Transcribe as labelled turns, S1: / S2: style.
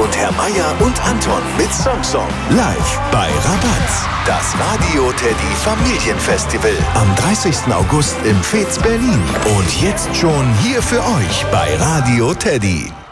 S1: und Herr Meier und Anton mit Song live bei Rabatz. Das Radio Teddy Familienfestival am 30. August im Fez Berlin. Und jetzt schon hier für euch bei Radio Teddy.